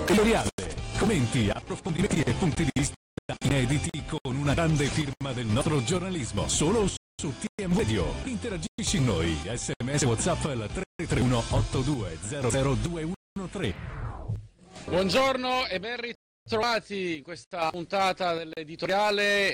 Editoriale, commenti, approfondimenti e punti di vista inediti con una grande firma del nostro giornalismo, solo su TM Radio. Interagisci con noi, SMS WhatsApp al 331 8200 Buongiorno e ben ritrovati in questa puntata dell'editoriale.